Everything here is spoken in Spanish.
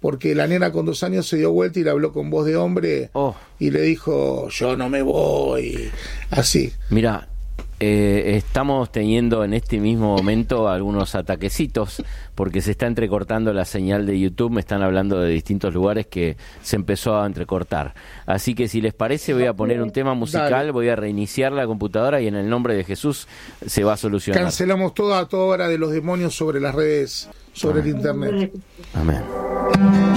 porque la nena con 2 años se dio vuelta y le habló con voz de hombre y le dijo, yo no me voy, así. Mira, estamos teniendo en este mismo momento algunos ataquecitos porque se está entrecortando la señal de YouTube. Me están hablando de distintos lugares que se empezó a entrecortar, así que si les parece voy a poner un tema musical. Dale. Voy a reiniciar la computadora y en el nombre de Jesús se va a solucionar. Cancelamos toda hora de los demonios sobre las redes, sobre el internet. Amén.